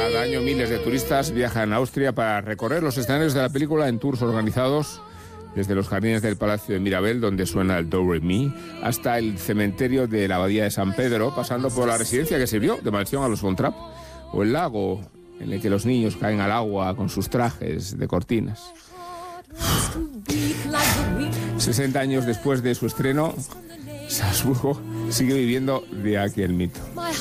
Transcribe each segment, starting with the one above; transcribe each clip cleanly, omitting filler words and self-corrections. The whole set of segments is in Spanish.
Cada año miles de turistas viajan a Austria para recorrer los escenarios de la película en tours organizados desde los jardines del Palacio de Mirabel, donde suena el Do Re Mi, hasta el cementerio de la Abadía de San Pedro, pasando por la residencia que sirvió de mansión a los Von Trapp, o el lago en el que los niños caen al agua con sus trajes de cortinas. 60 años después de su estreno, Salzburgo sigue viviendo de aquel mito.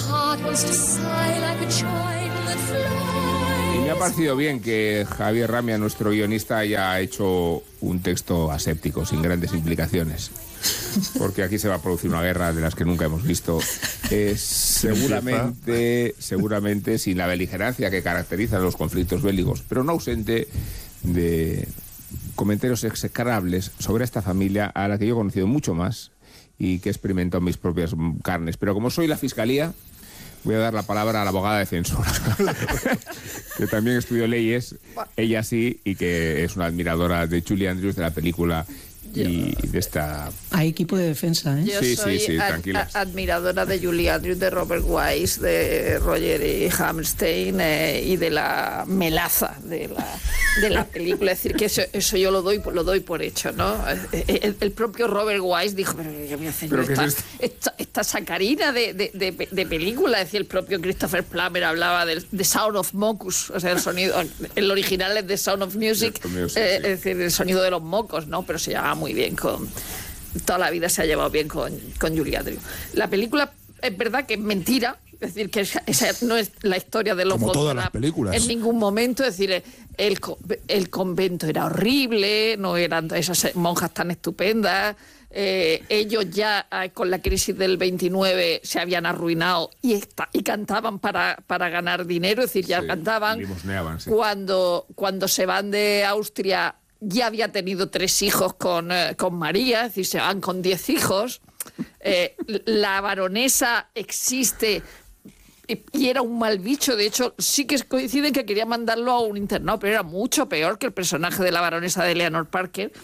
Y me ha parecido bien que Javier Ramia, nuestro guionista, haya hecho un texto aséptico, sin grandes implicaciones. Porque aquí se va a producir una guerra de las que nunca hemos visto. Seguramente sin la beligerancia que caracteriza los conflictos bélicos, pero no ausente de comentarios execrables sobre esta familia a la que yo he conocido mucho más y que he experimentado en mis propias carnes. Pero como soy la fiscalía, voy a dar la palabra a la abogada defensora, que también estudió leyes, ella sí, y que es una admiradora de Julie Andrews, de la película y de esta... Hay equipo de defensa, ¿eh? Yo soy admiradora de Julie Andrews, de Robert Wise, de Roger E. Hammerstein y de la melaza de la película. Es decir, que eso yo lo doy por hecho, ¿no? El propio Robert Wise dijo, pero yo voy a hacer esta sacarina de película. Es decir, el propio Christopher Plummer hablaba de The Sound of Mocus, o sea, el sonido, el original es The Sound of Music, es decir, el sonido de los mocos, ¿no? Pero se llama muy bien toda la vida se ha llevado bien con Julie Andrews. La película es verdad que es mentira, es decir, que esa no es la historia de los como todas las películas. En ningún momento, es decir, el convento era horrible, no eran esas monjas tan estupendas, ellos ya con la crisis del 29 se habían arruinado y cantaban para ganar dinero, es decir, ya cantaban. Sí. Cuando se van de Austria ya había tenido 3 hijos con María, es decir, se van con 10 hijos. La baronesa existe y era un mal bicho. De hecho, sí que coincide que quería mandarlo a un internado, pero era mucho peor que el personaje de la baronesa de Eleanor Parker.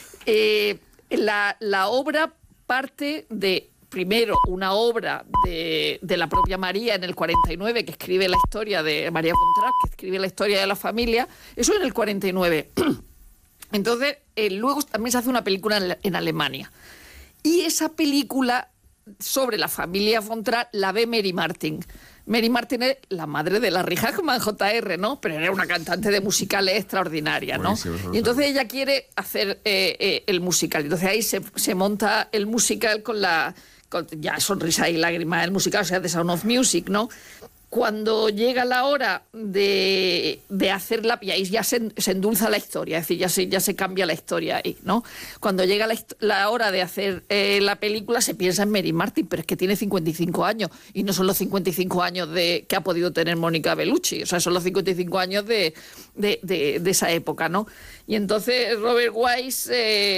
La obra parte de, primero, una obra de la propia María en el 49, que escribe la historia de María von Trapp, que escribe la historia de la familia. Eso en el 49. Entonces, luego también se hace una película en Alemania. Y esa película sobre la familia von Trapp la ve Mary Martin. Mary Martin es la madre de Larry Hagman, Jr., ¿no? Pero era una cantante de musicales extraordinaria, ¿no? Y entonces ella quiere hacer el musical. Entonces ahí se monta el musical con ya sonrisa y lágrimas, el musical, o sea, The Sound of Music, ¿no? Cuando llega la hora de hacerla, y ahí ya se endulza la historia, es decir, ya se cambia la historia ahí, ¿no? Cuando llega la hora de hacer la película, se piensa en Mary Martin, pero es que tiene 55 años, y no son los 55 años que ha podido tener Mónica Bellucci, o sea, son los 55 años de esa época, ¿no? Y entonces Robert Wise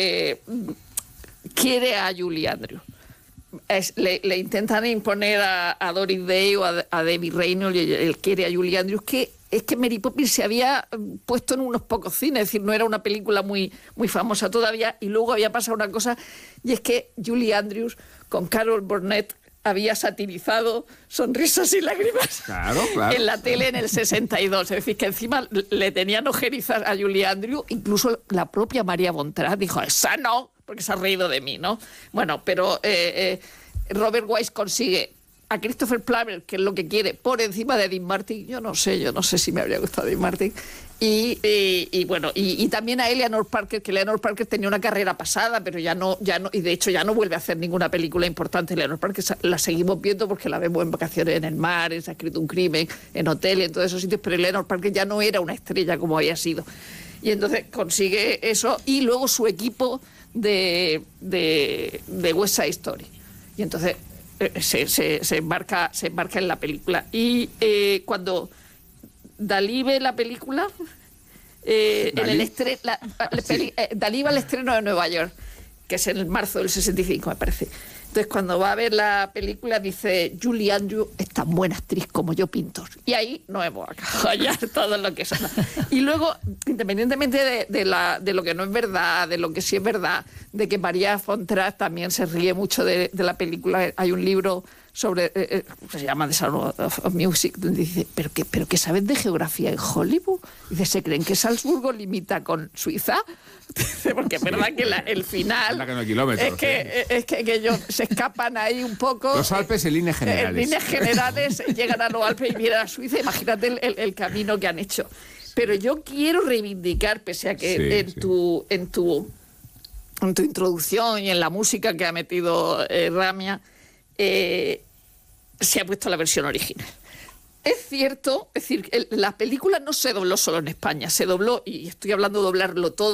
quiere a Julie Andrews. Le intentan imponer a Doris Day o a Debbie Reynolds, y él quiere a Julie Andrews, que es que Mary Poppins se había puesto en unos pocos cines, es decir, no era una película muy, muy famosa todavía, y luego había pasado una cosa, y es que Julie Andrews con Carol Burnett había satirizado Sonrisas y Lágrimas en la tele en el 62. Es decir, que encima le tenían ojerizas a Julie Andrews. Incluso la propia María von Trapp dijo, esa no, porque se ha reído de mí, ¿no? Bueno, pero Robert Wise consigue a Christopher Plummer, que es lo que quiere, por encima de Dean Martin. Yo no sé si me habría gustado Dean Martin. Y bueno, y también a Eleanor Parker, que Eleanor Parker tenía una carrera pasada, pero ya no, y de hecho ya no vuelve a hacer ninguna película importante. Eleanor Parker la seguimos viendo porque la vemos en Vacaciones en el Mar, Se ha escrito un crimen, en Hotel y en todos esos sitios, pero Eleanor Parker ya no era una estrella como había sido. Y entonces consigue eso, y luego su equipo de West Side Story. Y entonces se embarca en la película. Y cuando Dalí ve la película, Dalí va al estreno de Nueva York, que es en marzo del 65, me parece. Entonces, cuando va a ver la película, dice, Julie Andrews es tan buena actriz como yo pintor. Y ahí no hemos acabado ya todo lo que es. Y luego, independientemente de lo que no es verdad, de lo que sí es verdad, de que María von Trapp también se ríe mucho de la película. Hay un libro sobre se llama The Sound of Music, donde dice, ¿pero qué sabes de geografía en Hollywood? Dice, ¿se creen que Salzburgo limita con Suiza? Porque es verdad que el final que no hay kilómetros, es que ellos se escapan ahí un poco. Los Alpes en líneas generales. En líneas generales llegan a los Alpes y vienen a Suiza. Imagínate el camino que han hecho. Pero yo quiero reivindicar, pese a que en tu introducción y en la música que ha metido Ramia, se ha puesto la versión original. Es cierto, es decir, la película no se dobló solo en España, se dobló, y estoy hablando de doblarlo todo,